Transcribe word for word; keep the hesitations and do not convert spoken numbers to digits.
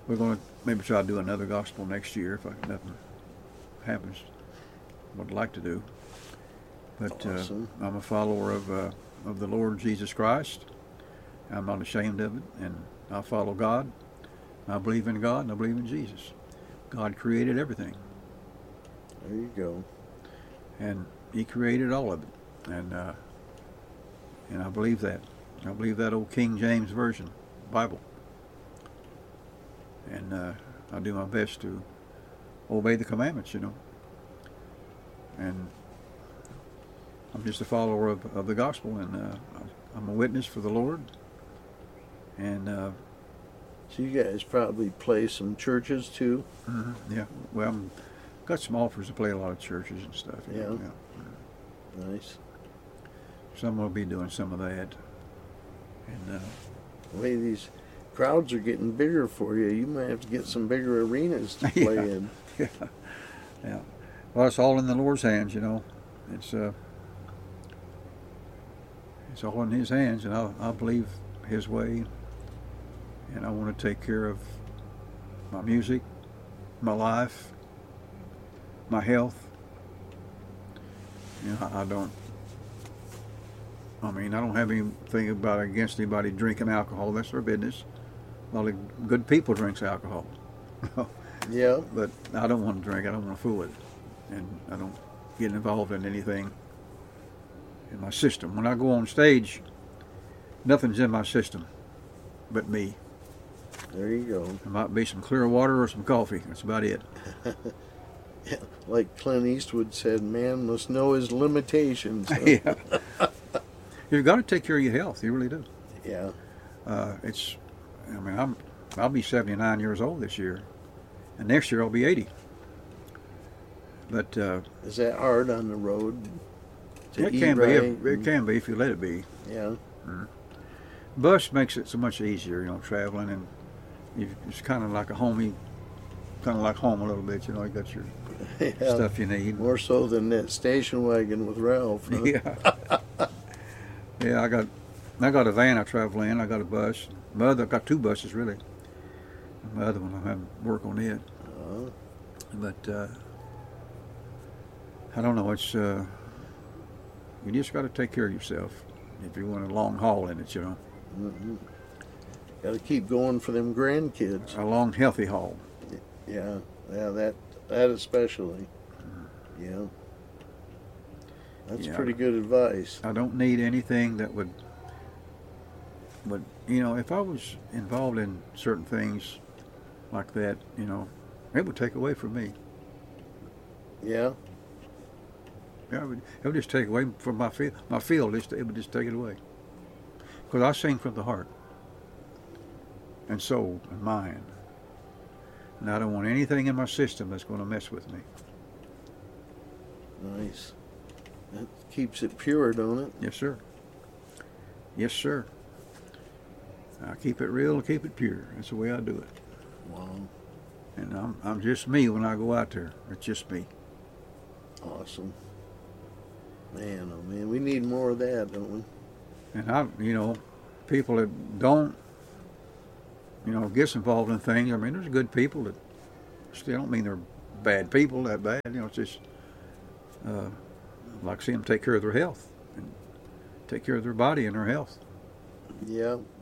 we're going to maybe try to do another gospel next year if I, nothing happens. What I'd like to do. But awesome. uh, I'm a follower of uh, of the Lord Jesus Christ. I'm not ashamed of it, and I follow God. I believe in God, and I believe in Jesus. God created everything. There you go. And He created all of it, and uh, and I believe that. I believe that old King James Version Bible, and uh, I do my best to obey the commandments, you know. And I'm just a follower of, of the gospel, and uh, I'm a witness for the Lord. And uh, so you guys probably play some churches too. Mm-hmm, yeah. Well, I'm got some offers to play a lot of churches and stuff. Yeah. Know, yeah. Nice. So I'm gonna be doing some of that. And uh, the way these crowds are getting bigger for you, you might have to get some bigger arenas to play yeah, in. Yeah. Yeah. Well, it's all in the Lord's hands, you know. It's uh, it's all in His hands, and I, I believe His way. And I want to take care of my music, my life, my health. You know, I, I don't. I mean, I don't have anything about against anybody drinking alcohol. That's their business. A lot of good people drinks alcohol. Yeah. But I don't want to drink. I don't want to fool it, and I don't get involved in anything in my system. When I go on stage, nothing's in my system but me. There you go. There might be some clear water or some coffee. That's about it. Yeah, like Clint Eastwood said, man must know his limitations. Huh? Yeah. You've got to take care of your health. You really do. Yeah. Uh, it's. I mean, I'm. I'll be seventy-nine years old this year, and next year I'll be eighty. But uh, is that hard on the road? To it eat can right? be. If, it can be if you let it be. Yeah. Mm-hmm. Bus makes it so much easier, you know, traveling, and you, it's kind of like a homey, kind of like home a little bit. You know, you got your yeah. stuff you need. More so than that station wagon with Ralph. Huh? Yeah. Yeah, I got, I got a van I travel in. I got a bus. My other, I got two buses really. My other one, I'm having to work on it. Uh-huh. But uh, I don't know. It's uh, you just got to take care of yourself if you want a long haul in it. You know. Mm-hmm. Got to keep going for them grandkids. A long, healthy haul. Yeah, yeah, that that especially. Yeah, that's Yeah. pretty good advice. I don't need anything that would, would you know, if I was involved in certain things like that, you know, it would take away from me. Yeah. Yeah, it would, it would just take away from my field. My field, it would just take it away. Because I sing from the heart and soul and mind. And I don't want anything in my system that's going to mess with me. Nice. That keeps it pure, don't it? Yes, sir. Yes, sir. I keep it real and keep it pure. That's the way I do it. Wow. And I'm I'm just me when I go out there. It's just me. Awesome. Man, oh man, we need more of that, don't we? And I, you know, people that don't, you know, gets involved in things. I mean, there's good people that still don't mean they're bad people that bad. You know, it's just uh, like see them take care of their health and take care of their body and their health. Yeah.